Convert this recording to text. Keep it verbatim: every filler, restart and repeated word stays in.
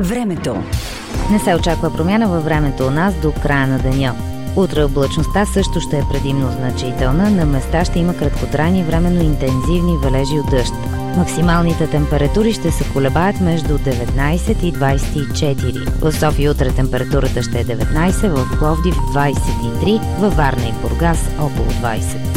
Времето. Не се очаква промяна във времето у нас до края на деня. Утре облачността също ще е предимно значителна. На места ще има краткотрайни и временно интензивни валежи от дъжд. Максималните температури ще се колебаят между деветнайсет и двайсет и четири. В София утре температурата ще е деветнайсет, в Пловдив двайсет и три, във Варна и Бургас около двайсет.